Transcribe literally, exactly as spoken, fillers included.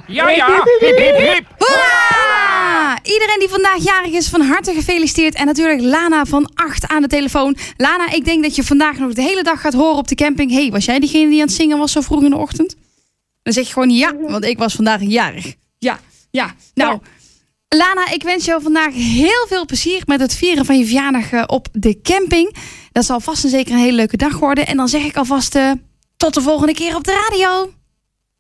Ja, ja. Hip, hip, hip. Hoera! Iedereen die vandaag jarig is, van harte gefeliciteerd. En natuurlijk Lana van acht aan de telefoon. Lana, ik denk dat je vandaag nog de hele dag gaat horen op de camping. Hé, hey, was jij diegene die aan het zingen was zo vroeg in de ochtend? Dan zeg je gewoon ja, want ik was vandaag jarig. Ja, ja. Nou, ja. Lana, ik wens jou vandaag heel veel plezier met het vieren van je verjaardag op de camping. Dat zal vast en zeker een hele leuke dag worden. En dan zeg ik alvast uh, tot de volgende keer op de radio.